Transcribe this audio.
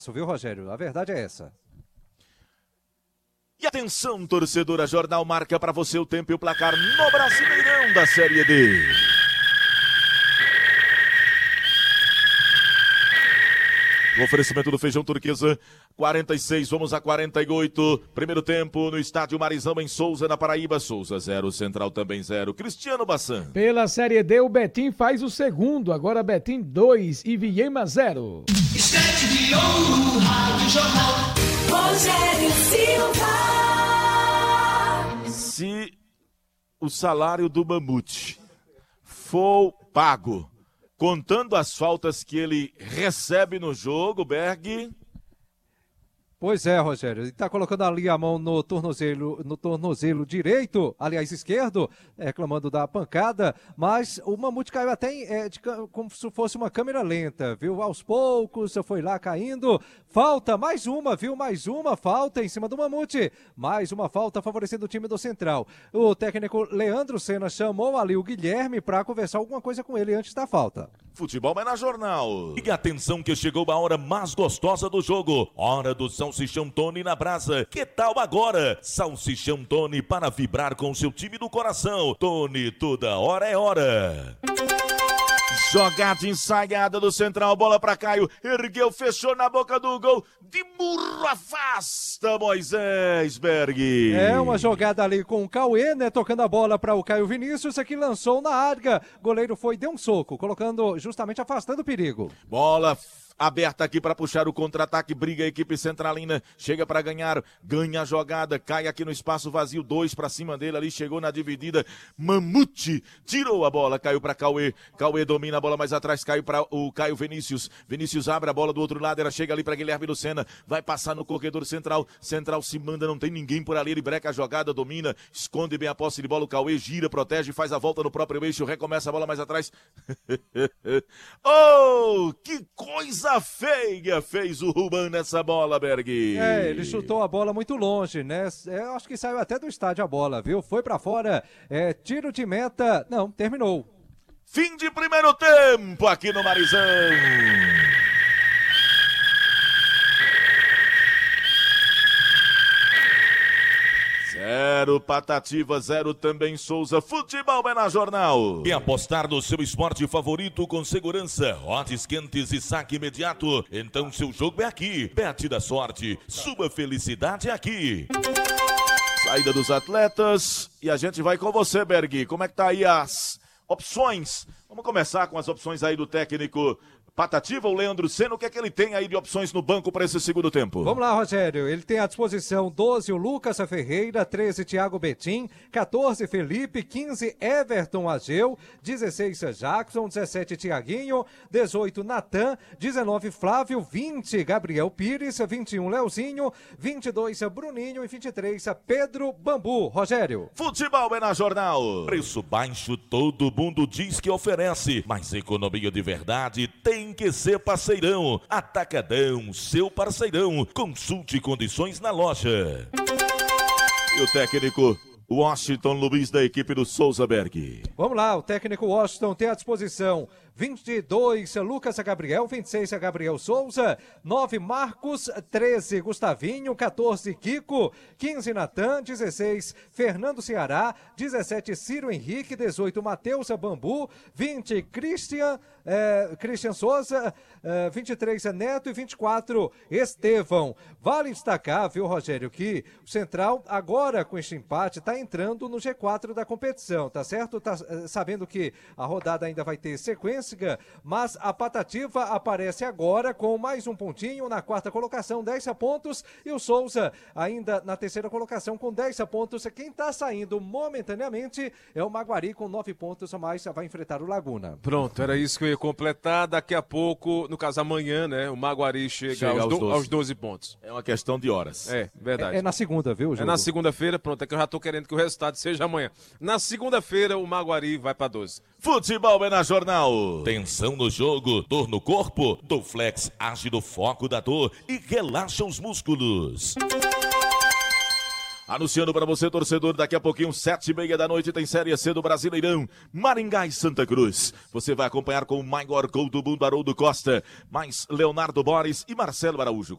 Viu, Rogério? A verdade é essa. E atenção, torcedora, Jornal marca para você o tempo e o placar no Brasileirão da Série D. O oferecimento do Feijão Turquesa, 46, vamos a 48. Primeiro tempo no estádio Marizão em Souza, na Paraíba. Souza 0, Central também 0. Cristiano Bassan. Pela Série D, o Betim faz o segundo. Agora Betim 2 e Viema 0. Estante de ouro, Rádio Jornal, Rogério Silva. Se o salário do Mamute for pago, contando as faltas que ele recebe no jogo, Berg. Pois é, Rogério, ele está colocando ali a mão no tornozelo direito, aliás, esquerdo, reclamando da pancada, mas o Mamute caiu até como se fosse uma câmera lenta, viu? Aos poucos, foi lá caindo, falta, mais uma, viu? Mais uma falta em cima do Mamute, mais uma falta favorecendo o time do Central. O técnico Leandro Senna chamou ali o Guilherme para conversar alguma coisa com ele antes da falta. Futebol é na Jornal. E atenção que chegou a hora mais gostosa do jogo, hora do Salsichão Tony na brasa. Que tal agora? Salsichão Tony para vibrar com o seu time do coração. Tony, toda hora é hora. Jogada ensaiada do Central, bola para Caio, ergueu, fechou na boca do gol, de murro afasta Moisés Berg. É uma jogada ali com o Cauê, né, tocando a bola para o Caio Vinícius, que lançou na área, goleiro deu um soco, colocando, justamente afastando o perigo. Bola aberta aqui para puxar o contra-ataque, briga a equipe centralina, chega para ganhar, ganha a jogada, cai aqui no espaço vazio, 2 para cima dele ali, chegou na dividida, Mamute tirou a bola, caiu para Cauê, Cauê domina a bola mais atrás, caiu para o Caio Vinícius, Vinícius abre a bola do outro lado, ela chega ali para Guilherme Lucena, vai passar no corredor central, Central se manda, não tem ninguém por ali, ele breca a jogada, domina, esconde bem a posse de bola, o Cauê gira, protege, faz a volta no próprio eixo, recomeça a bola mais atrás. Oh, que coisa feia fez o Ruban nessa bola, Berg. Ele chutou a bola muito longe, né? Eu acho que saiu até do estádio a bola, viu? Foi pra fora, tiro de meta, não, terminou. Fim de primeiro tempo aqui no Marizão. 0 Patativa, 0 também Souza. Futebol é na Jornal. E apostar no seu esporte favorito com segurança, odds quentes e saque imediato. Então seu jogo é aqui. Bet da sorte, sua felicidade é aqui. Saída dos atletas e a gente vai com você, Berg. Como é que tá aí as opções? Vamos começar com as opções aí do técnico Patativa, o Leandro Senna, o que é que ele tem aí de opções no banco para esse segundo tempo? Vamos lá, Rogério, ele tem à disposição 12 o Lucas Ferreira, 13 Thiago Betim, 14 Felipe, 15 Everton Ageu, 16 Jackson, 17 Thiaguinho, 18 Natan, 19 Flávio, 20 Gabriel Pires, 21 Leozinho, 22 Bruninho e 23 Pedro Bambu. Rogério. Futebol é na Jornal. Preço baixo todo mundo diz que oferece, mas economia de verdade tem que ser Parceirão. Atacadão, seu parceirão. Consulte condições na loja. E o técnico Washington Luiz da equipe do Souza Berg. Vamos lá, o técnico Washington tem à disposição 22 Lucas Gabriel, 26 Gabriel Souza, 9 Marcos, 13 Gustavinho, 14 Kiko, 15 Natan, 16 Fernando Ceará, 17 Ciro Henrique, 18 Matheus Bambu, 20 Christian Souza, 23 Neto e 24 Estevão. Vale destacar, viu, Rogério, que o Central agora com este empate está entrando no G4 da competição, tá certo? Tá sabendo que a rodada ainda vai ter sequência, mas a Patativa aparece agora com mais um pontinho na quarta colocação, 10 pontos, e o Souza ainda na terceira colocação com 10 pontos. Quem está saindo momentaneamente é o Maguari com 9 pontos, mas vai enfrentar o Laguna. Pronto, era isso que eu ia completar. Daqui a pouco, no caso amanhã, né, o Maguari chega aos 12 pontos. É uma questão de horas. É, verdade. É na segunda, viu, jogo? É na segunda-feira, pronto, é que eu já tô querendo que o resultado seja amanhã. Na segunda-feira, o Maguari vai para 12. Futebol é na Jornal. Tensão no jogo, dor no corpo, Dorflex age no foco da dor e relaxa os músculos. Anunciando para você, torcedor, daqui a pouquinho, 7h30 da noite, tem Série C do Brasileirão, Maringá e Santa Cruz. Você vai acompanhar com o maior gol do mundo, Haroldo Costa, mais Leonardo Boris e Marcelo Araújo.